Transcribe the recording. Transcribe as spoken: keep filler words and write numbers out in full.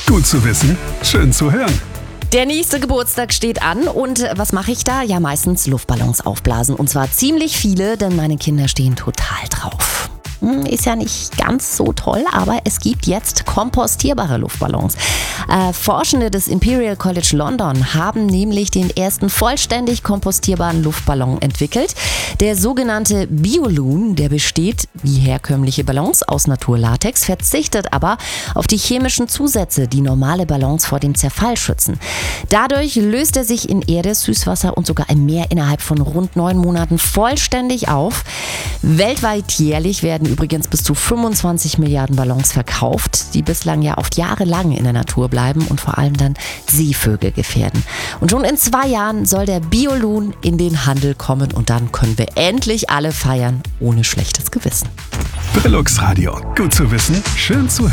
Gut zu wissen, schön zu hören. Der nächste Geburtstag steht an und was mache ich da? Ja, meistens Luftballons aufblasen und zwar ziemlich viele, denn meine Kinder stehen total drauf. Ist ja nicht ganz so toll, aber es gibt jetzt kompostierbare Luftballons. Äh, Forschende des Imperial College London haben nämlich den ersten vollständig kompostierbaren Luftballon entwickelt. Der sogenannte Bioloon, der besteht wie herkömmliche Ballons aus Naturlatex, verzichtet aber auf die chemischen Zusätze, die normale Ballons vor dem Zerfall schützen. Dadurch löst er sich in Erde, Süßwasser und sogar im Meer innerhalb von rund neun Monaten vollständig auf. Weltweit jährlich werden übrigens bis zu fünfundzwanzig Milliarden Ballons verkauft, die bislang ja oft jahrelang in der Natur bleiben und vor allem dann Seevögel gefährden. Und schon in zwei Jahren soll der Bioloon in den Handel kommen und dann können wir endlich alle feiern, ohne schlechtes Gewissen. Brillux Radio. Gut zu wissen, schön zu hören.